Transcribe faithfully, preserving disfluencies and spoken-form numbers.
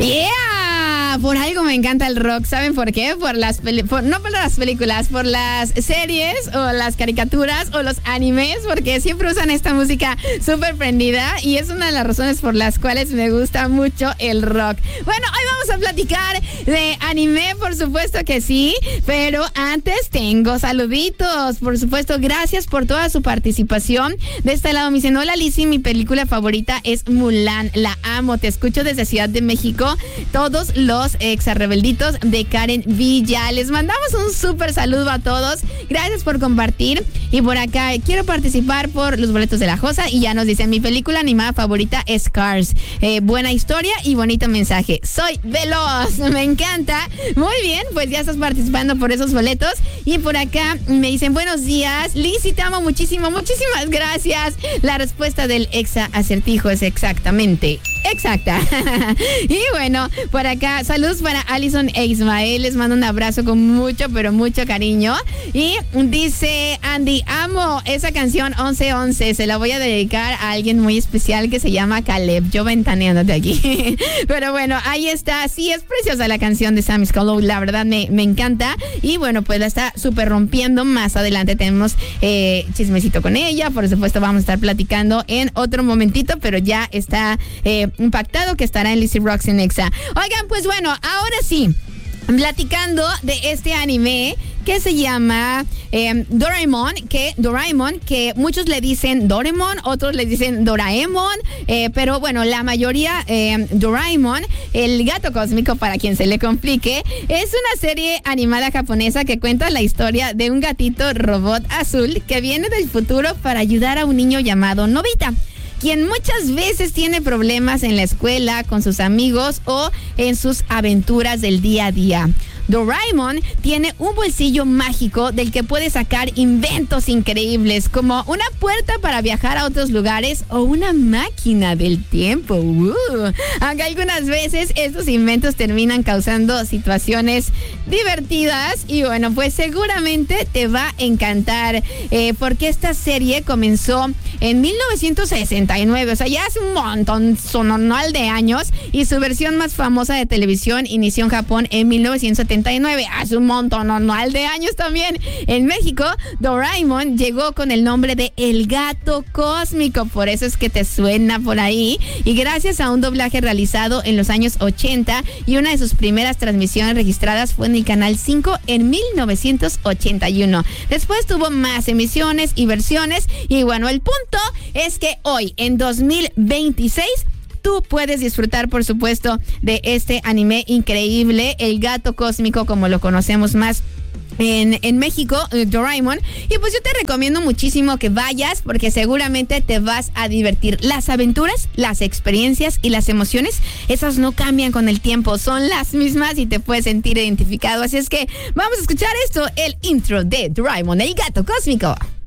Yeah, por algo me encanta el rock. ¿Saben por qué? Por las peli- por, no por las películas, por las series o las caricaturas o los animes, porque siempre usan esta música súper prendida y es una de las razones por las cuales me gusta mucho el rock. Bueno, hoy vamos a platicar de anime, por supuesto que sí, pero antes tengo saluditos, por supuesto. Gracias por toda su participación. De este lado me dicen: hola Lizzy, mi película favorita es Mulan, la amo, te escucho desde Ciudad de México. Todos los exarrebelditos de Karen Villa, les mandamos un súper saludo a todos. Gracias por compartir. Y por acá, quiero participar por los boletos de la Josa. Y ya nos dicen: mi película animada favorita es Cars. Eh, buena historia y bonito mensaje. Soy veloz, me encanta. Muy bien, pues ya estás participando por esos boletos. Y por acá me dicen: buenos días, Lizzy, te amo muchísimo. Muchísimas gracias. La respuesta del exa acertijo es exactamente exacta. Y bueno, por acá, saludos para Alison e Ismael. Les mando un abrazo con mucho, pero mucho cariño. Y dice Andy: amo esa canción once once. Se la voy a dedicar a alguien muy especial que se llama Caleb. Yo ventaneándote aquí. Pero bueno, ahí está. Sí, es preciosa la canción de Sam Scollow. La verdad me, me encanta. Y bueno, pues la está súper rompiendo. Más adelante tenemos eh, chismecito con ella. Por supuesto, vamos a estar platicando en otro momentito, pero ya está eh, impactado que estará en Lizzy Rocks en Exa. Oigan, pues bueno, ahora sí, platicando de este anime que se llama eh, Doraemon, que Doraemon, que muchos le dicen Doraemon, otros le dicen Doraemon, eh, pero bueno, la mayoría eh, Doraemon, el gato cósmico, para quien se le complique, es una serie animada japonesa que cuenta la historia de un gatito robot azul que viene del futuro para ayudar a un niño llamado Nobita, quien muchas veces tiene problemas en la escuela, con sus amigos o en sus aventuras del día a día. Doraemon tiene un bolsillo mágico del que puede sacar inventos increíbles, como una puerta para viajar a otros lugares o una máquina del tiempo. Uh. Aunque algunas veces estos inventos terminan causando situaciones divertidas, y bueno, pues seguramente te va a encantar, eh, porque esta serie comenzó en mil novecientos sesenta y nueve, o sea, ya hace un montón sononal de años, y su versión más famosa de televisión inició en Japón en mil novecientos setenta y nueve, hace un montón normal de años también. En México, Doraemon llegó con el nombre de El Gato Cósmico, por eso es que te suena por ahí, y gracias a un doblaje realizado en los años ochenta, y una de sus primeras transmisiones registradas fue en el Canal cinco en mil novecientos ochenta y uno. Después tuvo más emisiones y versiones, y bueno, el punto es que hoy, en dos mil veintiséis, tú puedes disfrutar, por supuesto, de este anime increíble, El Gato Cósmico, como lo conocemos más en, en México, Doraemon. Y pues yo te recomiendo muchísimo que vayas, porque seguramente te vas a divertir. Las aventuras, las experiencias y las emociones, esas no cambian con el tiempo, son las mismas y te puedes sentir identificado. Así es que vamos a escuchar esto, el intro de Doraemon, El Gato Cósmico.